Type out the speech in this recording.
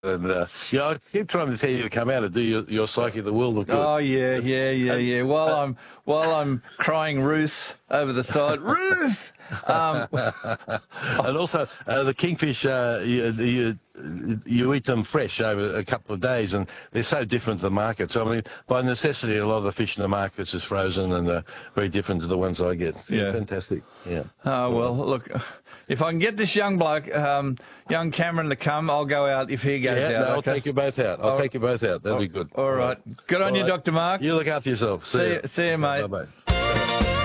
And I keep trying to tell you to come out and do your Psyche of the World look good. Oh yeah. While I'm crying Ruth over the side, Ruth. And also the kingfish, you eat them fresh over a couple of days, and they're so different to the market. So I mean, by necessity, a lot of the fish in the markets is frozen and very different to the ones I get. Yeah, fantastic. Yeah. Oh well, look, if I can get this young bloke, young Cameron, to come, I'll go out if he goes out. No, I'll okay? take you both out. I'll take you both out. That'll be good. All right. Good on you, Dr. Mark. You look after yourself. See you, mate. Bye-bye.